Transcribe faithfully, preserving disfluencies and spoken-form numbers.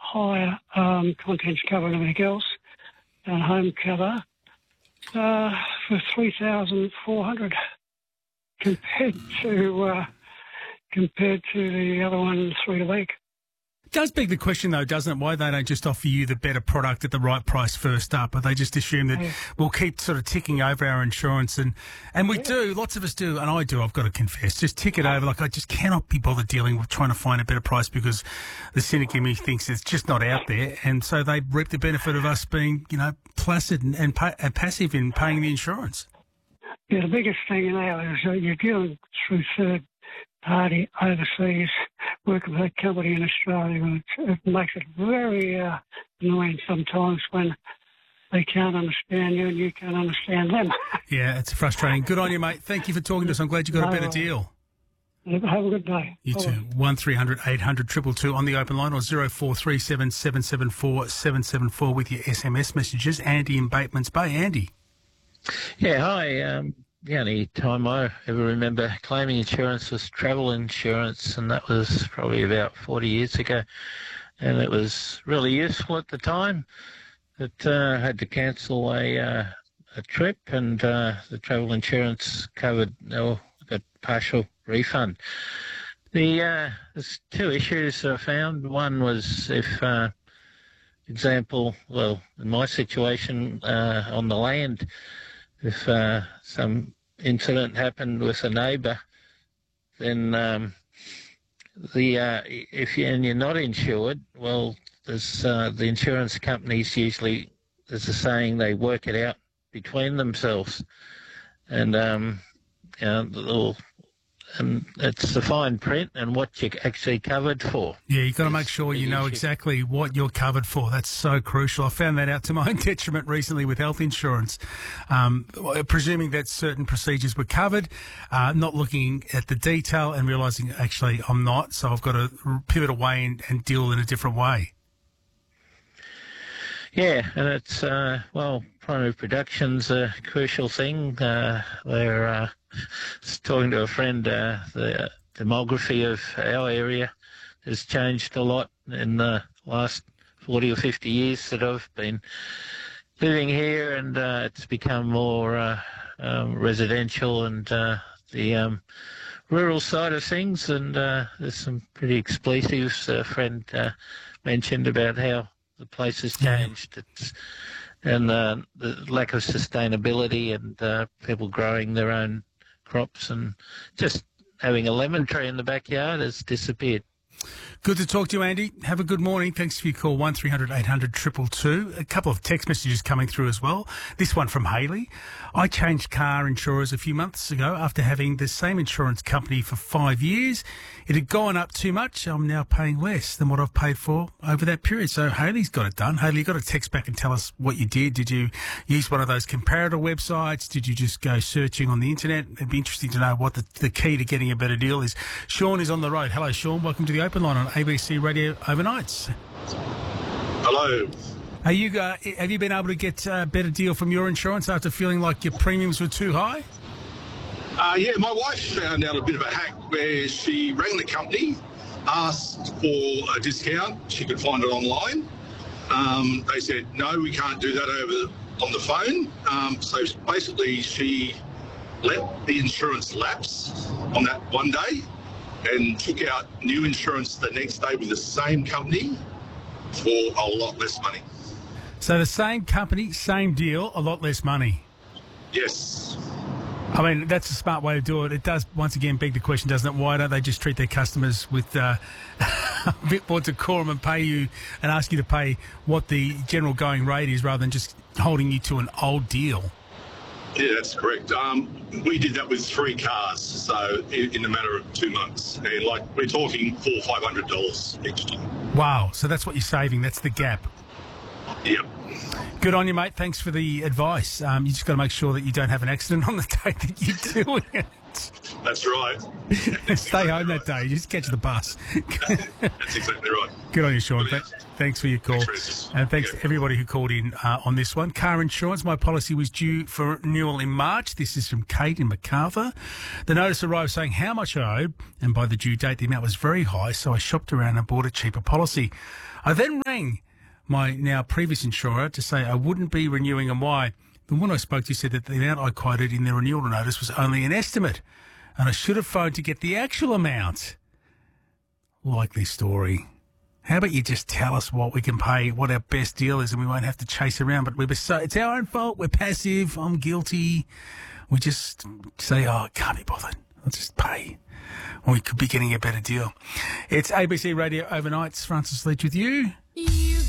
higher um, contents cover and everything else, and home cover, uh, for three thousand four hundred compared to uh, compared to the other one three a week. It does beg the question, though, doesn't it, why they don't just offer you the better product at the right price first up, but they just assume that yeah. we'll keep sort of ticking over our insurance, and, and we yeah. do, lots of us do, and I do, I've got to confess, just tick it over. Like, I just cannot be bothered dealing with trying to find a better price because the cynic in me thinks it's just not out there, and so they reap the benefit of us being, you know, placid and, and, pa- and passive in paying the insurance. Yeah, the biggest thing now is that you're dealing through third party overseas, working for a company in Australia, and it, it makes it very uh, annoying sometimes when they can't understand you and you can't understand them. Yeah, it's frustrating. Good on you, mate. Thank you for talking to us. I'm glad you got no, a better deal. Have a good day. You Bye. too. one three hundred eight hundred two two two on the open line, or zero four three seven seven seven four seven seven four with your S M S messages. Andy in Batemans Bay. Andy. Yeah, hi. Um, the only time I ever remember claiming insurance was travel insurance, and that was probably about forty years ago. And it was really useful at the time. But uh, I had to cancel a uh, a trip, and uh, the travel insurance covered, oh, got partial refund. The uh, there's two issues I found. One was if, uh, example, well, in my situation uh, on the land, if uh, some incident happened with a neighbour, then um, the uh, if you, and you're not insured, well, there's uh, the insurance companies usually, there's a saying, they work it out between themselves, and um, you know, they'll, and it's the fine print and what you're actually covered for. Yeah, you've got to make sure you know exactly what you're covered for. That's so crucial. I found that out to my own detriment recently with health insurance, um, presuming that certain procedures were covered, uh, not looking at the detail and realising actually I'm not, so I've got to pivot away and, and deal in a different way. Yeah, and it's, uh, well, primary production's a crucial thing. Uh, they're... Uh, talking to a friend, uh, the demography of our area has changed a lot in the last forty or fifty years that I've been living here, and uh, it's become more uh, um, residential and uh, the um, rural side of things, and uh, there's some pretty expletives. A friend uh, mentioned about how the place has changed. It's, and uh, the lack of sustainability, and uh, people growing their own crops, and just having a lemon tree in the backyard has disappeared. Good to talk to you, Andy. Have a good morning. Thanks for your call, one three hundred eight hundred two two two. A couple of text messages coming through as well. This one from Hayley. I changed car insurers a few months ago after having the same insurance company for five years. It had gone up too much. I'm now paying less than what I've paid for over that period. So Hayley's got it done. Hayley, you've got to text back and tell us what you did. Did you use one of those comparator websites? Did you just go searching on the internet? It'd be interesting to know what the, the key to getting a better deal is. Sean is on the road. Hello, Sean. Welcome to the Open Line on A B C Radio Overnights. Hello. Are you, uh, have you been able to get a better deal from your insurance after feeling like your premiums were too high? Uh, yeah, my wife found out a bit of a hack where she rang the company, asked for a discount. She could find it online. Um, they said, no, we can't do that over on the phone. Um, so basically she let the insurance lapse on that one day and took out new insurance the next day with the same company for a lot less money. So the same company, same deal, a lot less money. Yes. I mean, that's a smart way to do it. It does, once again, beg the question, doesn't it? Why don't they just treat their customers with uh, a bit more decorum and pay you and ask you to pay what the general going rate is rather than just holding you to an old deal? Yeah, that's correct. Um, we did that with three cars, so in, in a matter of two months. And, like, we're talking four or five hundred dollars each time. Wow. So that's what you're saving. That's the gap. Yep. Good on you, mate. Thanks for the advice. Um, you just got to make sure that you don't have an accident on the day that you're doing it. That's right. Stay home that day. Just catch the bus. That's exactly right. Good on you, Sean. Th- thanks for your call. Thanks, and thanks yeah. to everybody who called in uh, on this one. Car insurance, my policy was due for renewal in March. This is from Kate in Macarthur. The notice arrived saying how much I owed, and by the due date, the amount was very high, so I shopped around and bought a cheaper policy. I then rang my now previous insurer to say I wouldn't be renewing and why. The one I spoke to said that the amount I quoted in the renewal notice was only an estimate, and I should have phoned to get the actual amount. Likely story. How about you just tell us what we can pay, what our best deal is, and we won't have to chase around. But we're so, it's our own fault. We're passive. I'm guilty. We just say, oh, it can't be bothered. I'll just pay. Or we could be getting a better deal. It's A B C Radio Overnights. Francis Leach with you.